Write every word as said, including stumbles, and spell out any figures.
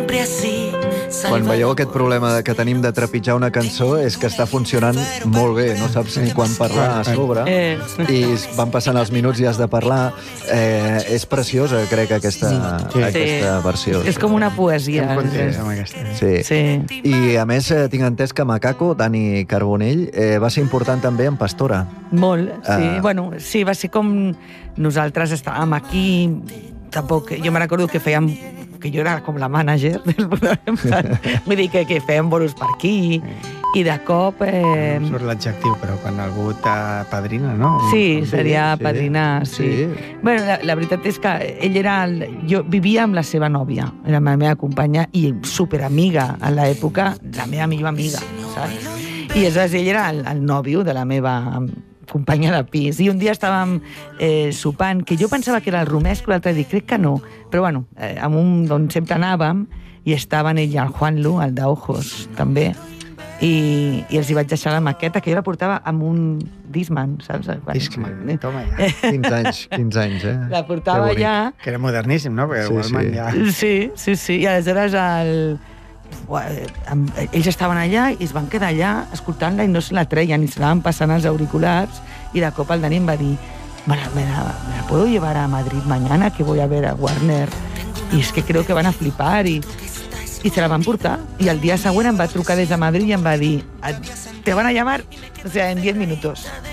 siempre así. Quan veieu aquest problema que tenim de trepitjar una cançó és que està funcionant molt bé, no saps ni quan parlar a sobre, Eh. i van passant els minuts i has de parlar. Eh, és preciosa, crec, aquesta, Sí. aquesta versió. És com una poesia. Estem contents amb aquesta. Sí. Sí. I, a més, eh, tinc entès que Macaco, Dani Carbonell, eh, va ser important també en Pastora. Molt, sí. Ah. Bueno, sí, va ser com nosaltres estàvem aquí, tampoc... Jo me recordo que fèiem que jo era com la mànager del programa. Vull dir que, que fèiem bolos per aquí i de cop... Eh... No surt l'adjectiu, però quan algú t'apadrina, no? Sí, seria sí. padrinar, sí. Sí. Bueno, la, la veritat és que ell era... El, jo vivia amb la seva nòvia, era la meva companya i superamiga a l'època, la meva millor amiga, saps? I aleshores ell era el, el nòvio de la meva companya de pis. I un dia estàvem eh, sopant, que jo pensava que era el Romesco, l'altre dia crec que no, però bueno, eh, amb un d'on sempre anàvem, i estaven ell i el Juanlu, el d'Ojos, també, i, i els hi vaig deixar la maqueta, que jo la portava amb un Discman, saps? Discman, toma ja. quinze anys, quinze anys, eh? La portava Que bonic. allà. Que era moderníssim, no? Perquè Sí, el Wallman sí. ja... Sí, sí, sí. I aleshores el... amb- ells estaven allà i es van quedar allà escoltant-la i no se la treien i se l'anaven passant els auriculars i de cop el Dani em va dir ¿Me la, me, la, ¿me la puedo llevar a Madrid mañana que voy a ver a Warner? Y es que creo que van a flipar y, y se la van portar. Y al día següent em va trucar des de Madrid i em va dir te van a llamar, o sea, en diez minutos.